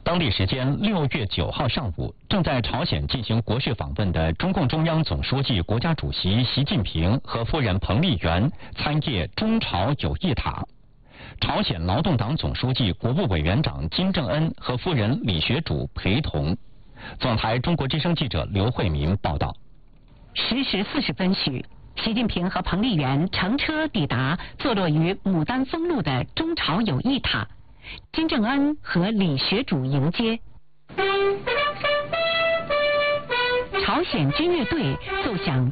当地时间6月9号上午，正在朝鲜进行国事访问的中共中央总书记、国家主席习近平和夫人彭丽媛参谒中朝友谊塔。朝鲜劳动党总书记、国务委员长金正恩和夫人李学主陪同。总台中国之声记者刘慧民报道。 10时40分许，习近平和彭丽媛乘车抵达坐落于牡丹峰路的中朝友谊塔。金正恩和李学主迎接。朝鲜军乐队奏响